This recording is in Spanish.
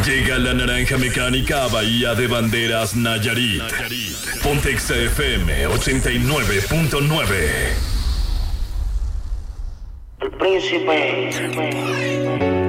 Llega la naranja mecánica a Bahía de Banderas, Nayarit. Pontexa FM 89.9. El príncipe.